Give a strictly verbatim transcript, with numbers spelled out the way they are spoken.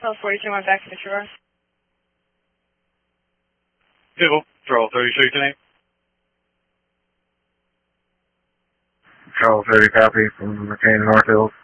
Well, forty-two went back to the shore. Vehicle, Control thirty-three, ten. Control thirty, copy from McCain North Hills.